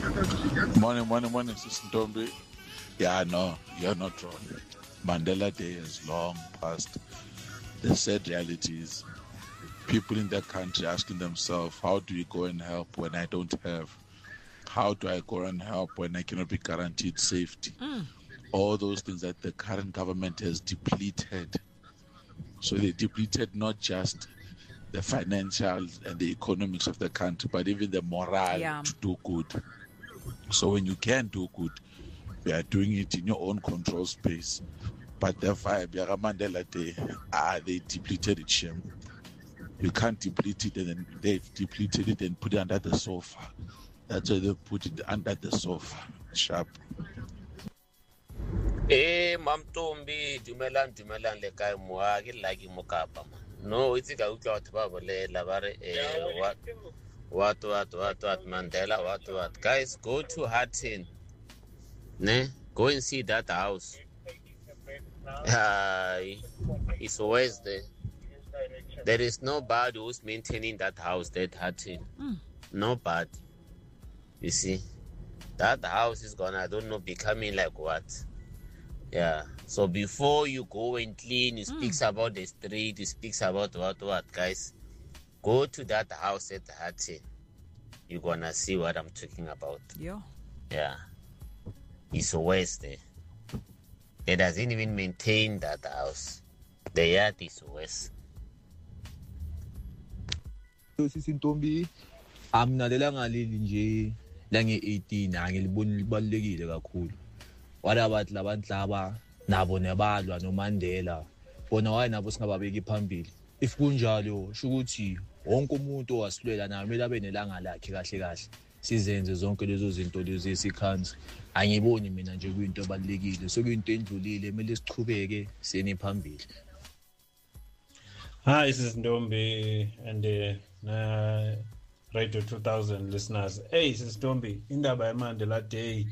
Morning, Sister Ntombi. Yeah, no, you're not wrong. Mandela Day has long passed. The sad reality is people in that country asking themselves, how do you go and help when I don't have? How do I go and help when I cannot be guaranteed safety? All those things that the current government has depleted. So they depleted not just the financial and the economics of the country, but even the morale to do good. So when you can do good, you are doing it in your own control space. But the vibe, Mandela Day, they depleted it, shame. You can't deplete it, and then they've depleted it and put it under the sofa. That's why they put it under the sofa. Sharp. Mam Tombi, Dumelan, le kai moagi like mokapa. No, it's a good babale, lavare, what, Mandela, what. Guys, go to Hatton. Ne? Go and see that house. It's always there. There is nobody who's maintaining that house, that Hatton. Nobody. You see? That house is gonna, I don't know, becoming like what? Yeah. So before you go and clean, you speak about the street, you speak about what, guys. Go to that house at Hatton. You're gonna see what I'm talking about. Yeah. It's always there. They doesn't even maintain that house. The yard is worse. Sisi Ntombi, amnalela ngaleli nje lange 18 angiliboni libalekile kakhulu. Walabathi labantu laba nabo nebalwa noMandela. Bona waye nabo singababeki phambili. If kunjalo sho ukuthi wonke umuntu owasilwela naye kumele abe nelanga lakhe kahle. Sizenze zonke lezo zinto lezi esikhansi. Angiboni mina nje kuyinto ebalekile. So kuyinto endlulile kumele sichubeke sene phambili. Hi, this is Ntombi and Radio 2000 listeners. Hey, this is Ntombi. Indaba yeMandela Day.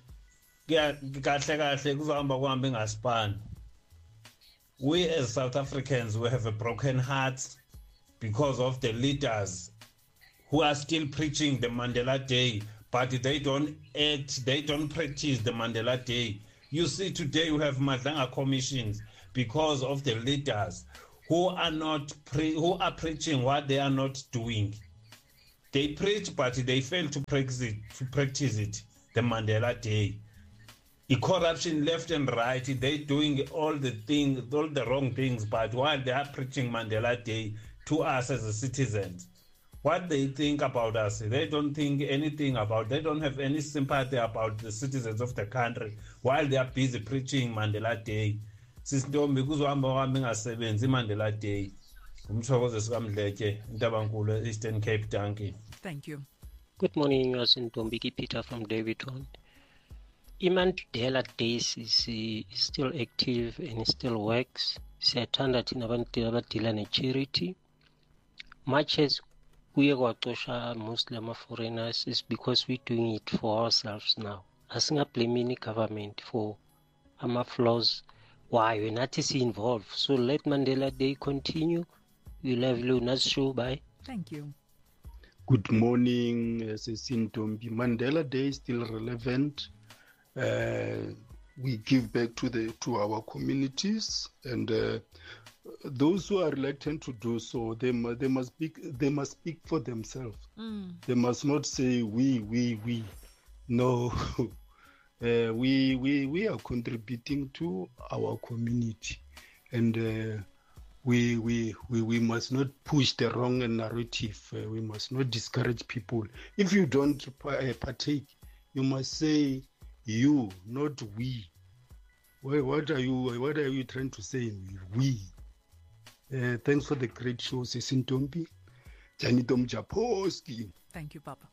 Kahle kuzohamba kuhambe ngaspan. We as South Africans, we have a broken heart because of the leaders who are still preaching the Mandela Day, but they don't act, they don't practice the Mandela Day. You see, today we have Madlanga commissions because of the leaders who are preaching what they are not doing. They preach, but they fail to practice it, the Mandela Day. The corruption left and right, they doing all the wrong things, but while they are preaching Mandela Day to us as citizens, what they think about us, they don't think anything about, they don't have any sympathy about the citizens of the country while they are busy preaching Mandela Day. Sisintombi kuzohamba wami ngasebenzi Mandela Day. Umthokozo sikamdleke intabankulu Eastern Cape. Thank you. Good morning, Ntombi Peter from Davidton. Mandela Day is still active and still works. Siyathanda thina abantu abadila ne-charity. Much as kuye kwacosha Muslim foreigners is because we're doing it for ourselves now. Asingablaming government for our flaws. Why we're not involved? So let Mandela Day continue. We'll have Luna's show. Bye. Thank you. Good morning, Ntombi. Mandela Day is still relevant. We give back to our communities, and those who are reluctant to do so, they must speak for themselves. They must not say we. No. We are contributing to our community, and we must not push the wrong narrative. We must not discourage people. If you don't partake, you must say you, not we. What are you trying to say? We. Thanks for the great show, Sisi Ntombi. Janitom Japoski. Thank you, Papa.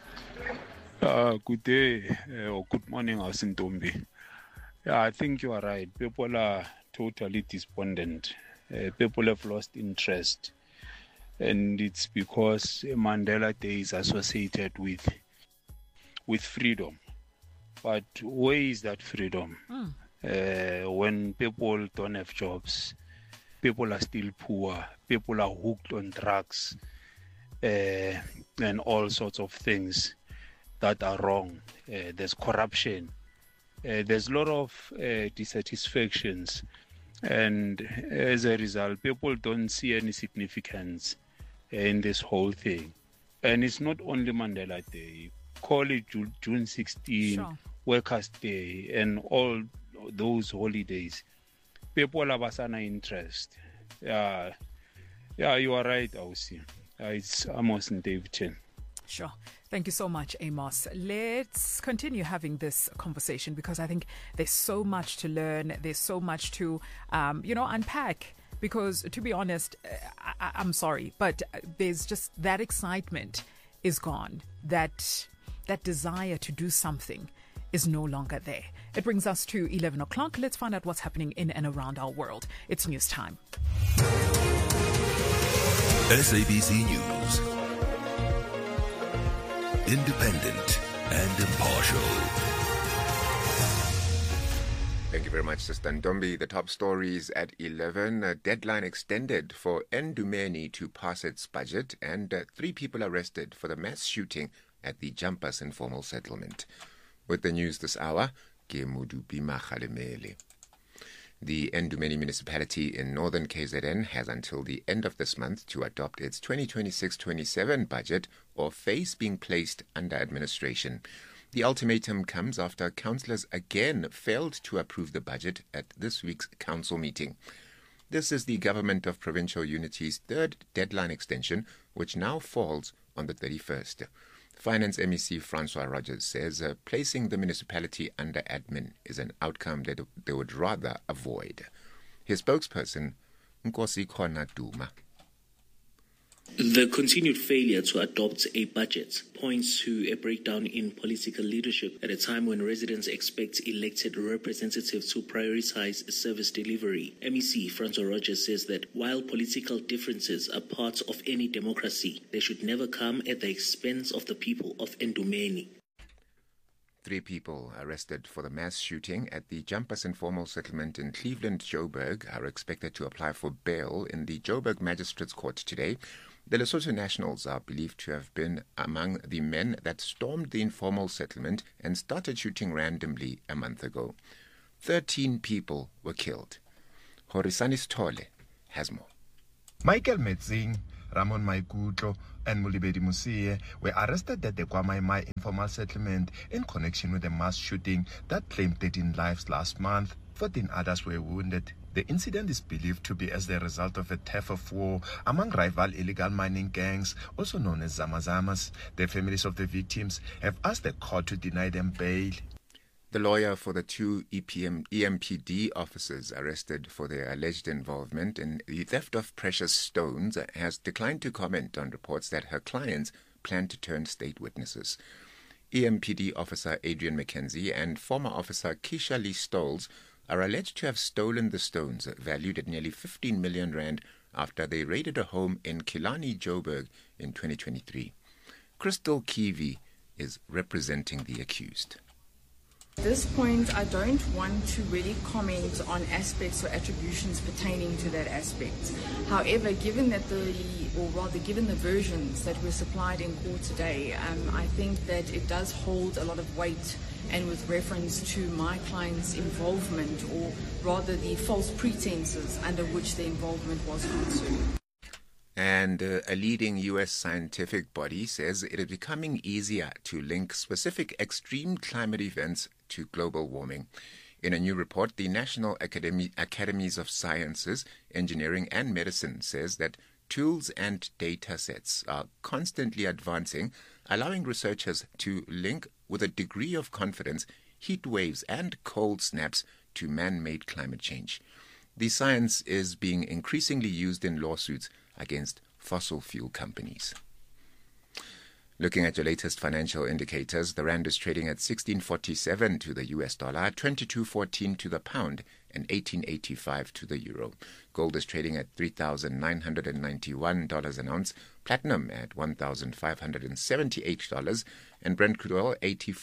Good day or good morning, Ntombi. Yeah, I think you are right. People are totally despondent. People have lost interest. And it's because Mandela Day is associated with freedom. But where is that freedom? When people don't have jobs, people are still poor, people are hooked on drugs and all sorts of things. that are wrong. There's corruption. There's a lot of dissatisfactions. And as a result, people don't see any significance in this whole thing. And it's not only Mandela Day. Call it June 16, sure. Workers' Day, and all those holidays. People have a interest. Yeah, you are right, Ausi. It's Amos and Davidson. Sure. Thank you so much, Amos. Let's continue having this conversation because I think there's so much to learn. There's so much to, unpack. Because to be honest, I'm sorry, but there's just that excitement is gone. That desire to do something is no longer there. It brings us to 11 o'clock. Let's find out what's happening in and around our world. It's news time. SABC News. Independent and impartial. Thank you very much, Sister Ntombi. The top stories at 11. A deadline extended for Endumeni to pass its budget, and 3 people arrested for the mass shooting at the Jumpers Informal Settlement. With the news this hour, ke Modupima Kgalemele. The Endumeni municipality in northern KZN has until the end of this month to adopt its 2026-27 budget or face being placed under administration. The ultimatum comes after councillors again failed to approve the budget at this week's council meeting. This is the Government of Provincial Unity's third deadline extension, which now falls on the 31st. Finance MEC Francois Rogers says placing the municipality under admin is an outcome that they would rather avoid. His spokesperson, Nkosi Khona Duma. The continued failure to adopt a budget points to a breakdown in political leadership at a time when residents expect elected representatives to prioritize service delivery. MEC Francois Rogers says that while political differences are part of any democracy, they should never come at the expense of the people of Endumeni. 3 people arrested for the mass shooting at the Jumpers Informal Settlement in Cleveland, Joburg, are expected to apply for bail in the Joburg Magistrates Court today. The Lesotho nationals are believed to have been among the men that stormed the informal settlement and started shooting randomly a month ago. 13 people were killed. Horisani Stole has more. Michael Metzing, Ramon Maikutlo, and Mulibedi Musie were arrested at the Kwamaimai informal settlement in connection with a mass shooting that claimed 13 lives last month. 14 others were wounded. The incident is believed to be as the result of a turf of war among rival illegal mining gangs, also known as Zamazamas. The families of the victims have asked the court to deny them bail. The lawyer for the 2 EMPD officers arrested for their alleged involvement in the theft of precious stones has declined to comment on reports that her clients plan to turn state witnesses. EMPD officer Adrian McKenzie and former officer Keisha Lee Stolz are alleged to have stolen the stones, valued at nearly 15 million rand, after they raided a home in Kilani, Joburg in 2023. Crystal Kiwi is representing the accused. At this point, I don't want to really comment on aspects or attributions pertaining to that aspect. However, given the versions that were supplied in court today, I think that it does hold a lot of weight, and with reference to my client's involvement, or rather the false pretenses under which the involvement was concerned. And a leading U.S. scientific body says it is becoming easier to link specific extreme climate events to global warming. In a new report, the National Academies of Sciences, Engineering and Medicine says that tools and data sets are constantly advancing, allowing researchers to link with a degree of confidence heat waves and cold snaps to man-made climate change. The science is being increasingly used in lawsuits against fossil fuel companies. Looking at your latest financial indicators, the rand is trading at 16.47 to the US dollar, 22.14 to the pound, and 18.85 to the euro. Gold is trading at $3,991 an ounce, platinum at $1,578, and Brent crude oil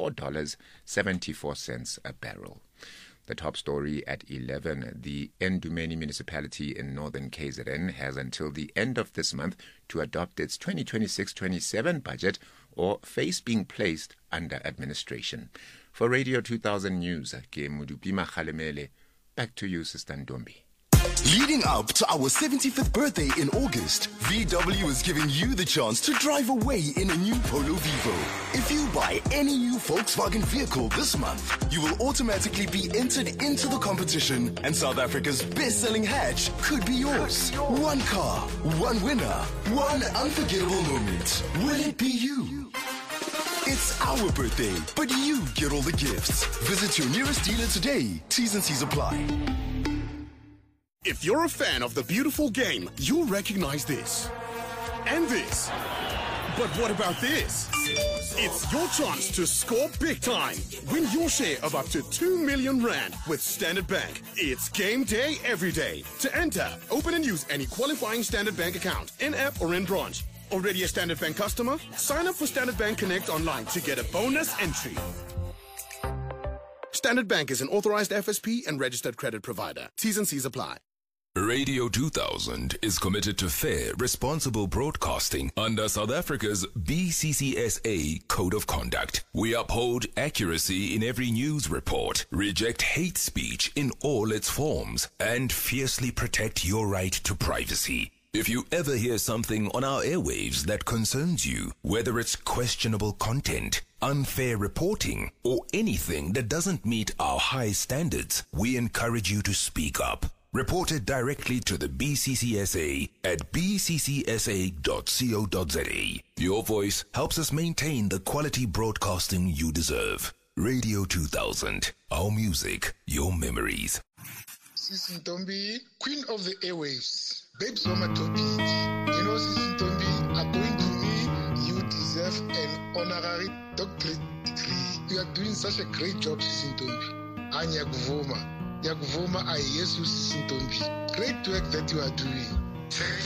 $84.74 a barrel. The top story at 11, the Endumeni municipality in northern KZN has until the end of this month to adopt its 2026-27 budget or face being placed under administration. For Radio 2000 News, ke Mudupima Khalemele. Back to you, Sister Ntombi. Leading up to our 75th birthday in August, VW is giving you the chance to drive away in a new Polo Vivo. If you buy any new Volkswagen vehicle this month, you will automatically be entered into the competition, and South Africa's best-selling hatch could be yours. One car, one winner, one unforgettable moment. Will it be you? It's our birthday, but you get all the gifts. Visit your nearest dealer today. T's and C's apply. If you're a fan of the beautiful game, you'll recognize this. And this. But what about this? It's your chance to score big time. Win your share of up to 2 million rand with Standard Bank. It's game day every day. To enter, open and use any qualifying Standard Bank account, in-app or in-branch. Already a Standard Bank customer? Sign up for Standard Bank Connect online to get a bonus entry. Standard Bank is an authorized FSP and registered credit provider. T's and C's apply. Radio 2000 is committed to fair, responsible broadcasting under South Africa's BCCSA Code of Conduct. We uphold accuracy in every news report, reject hate speech in all its forms, and fiercely protect your right to privacy. If you ever hear something on our airwaves that concerns you, whether it's questionable content, unfair reporting, or anything that doesn't meet our high standards, we encourage you to speak up. Report it directly to the BCCSA at bccsa.co.za. Your voice helps us maintain the quality broadcasting you deserve. Radio 2000, our music, your memories. Sisi Ntombi, Queen of the Airwaves, Babes Mama Topic. You know, Sisi Ntombi, according to me, you deserve an honorary doctorate degree. You are doing such a great job, Sisi Ntombi. Anya Guvoma. Yakuvoma Ayesu Sisi Ntombi. Great work that you are doing.